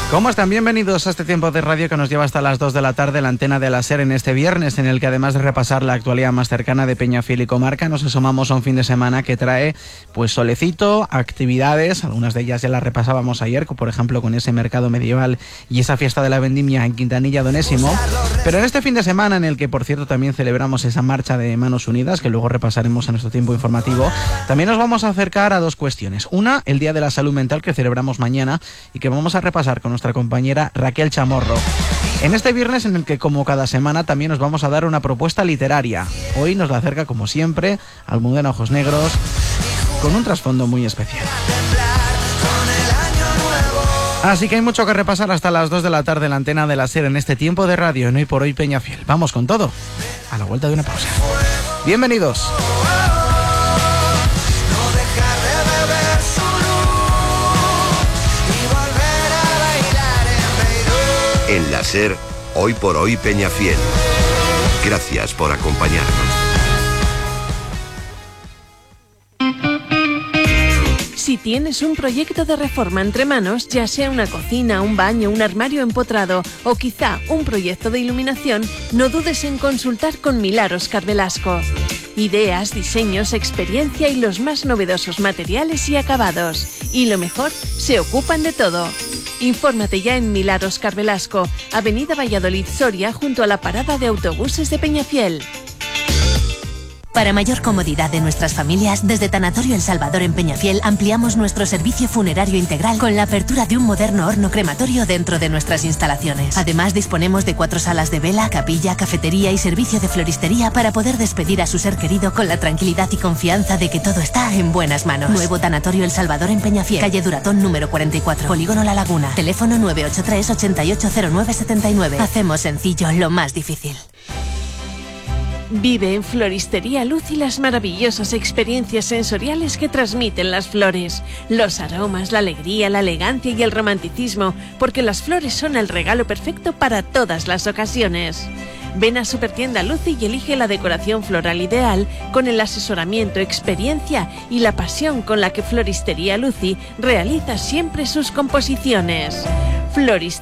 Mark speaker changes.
Speaker 1: ¿Cómo están? Bienvenidos a este tiempo de radio que nos lleva hasta las 2 de la tarde, la antena de la SER en este viernes, en el que además de repasar la actualidad más cercana de Peñafiel y comarca, nos asomamos a un fin de semana que trae pues solecito, actividades, algunas de ellas ya las repasábamos ayer, por ejemplo con ese mercado medieval y esa fiesta de la vendimia en Quintanilla de Onésimo, pero en este fin de semana en el que por cierto también celebramos esa marcha de Manos Unidas, que luego repasaremos en nuestro tiempo informativo, también nos vamos a acercar a dos cuestiones. Una, el Día de la Salud Mental que celebramos mañana y que vamos a repasar con nuestra compañera Raquel Chamorro. En este viernes en el que, como cada semana, también nos vamos a dar una propuesta literaria. Hoy nos la acerca, como siempre, Almudena Ojos Negros, con un trasfondo muy especial. Así que hay mucho que repasar hasta las 2 de la tarde en la antena de la SER en este tiempo de radio en Hoy por Hoy Peñafiel. Vamos con todo, a la vuelta de una pausa. Bienvenidos.
Speaker 2: En la SER, Hoy por Hoy Peñafiel. Gracias por acompañarnos.
Speaker 3: Si tienes un proyecto de reforma entre manos, ya sea una cocina, un baño, un armario empotrado o quizá un proyecto de iluminación, no dudes en consultar con Milagros Carvelasco. Ideas, diseños, experiencia y los más novedosos materiales y acabados. Y lo mejor, se ocupan de todo. Infórmate ya en Milagros Carvelasco, Avenida Valladolid Soria, junto a la parada de autobuses de Peñafiel.
Speaker 4: Para mayor comodidad de nuestras familias, desde Tanatorio El Salvador en Peñafiel ampliamos nuestro servicio funerario integral con la apertura de un moderno horno crematorio dentro de nuestras instalaciones. Además, disponemos de 4 salas de vela, capilla, cafetería y servicio de floristería para poder despedir a su ser querido con la tranquilidad y confianza de que todo está en buenas manos. Nuevo Tanatorio El Salvador en Peñafiel, calle Duratón número 44, Polígono La Laguna. Teléfono 983 880979. Hacemos sencillo lo más difícil.
Speaker 3: Vive en Floristería Luz y las maravillosas experiencias sensoriales que transmiten las flores. Los aromas, la alegría, la elegancia y el romanticismo, porque las flores son el regalo perfecto para todas las ocasiones. Ven a Supertienda Lucy y elige la decoración floral ideal con el asesoramiento, experiencia y la pasión con la que Floristería Lucy realiza siempre sus composiciones. Floristería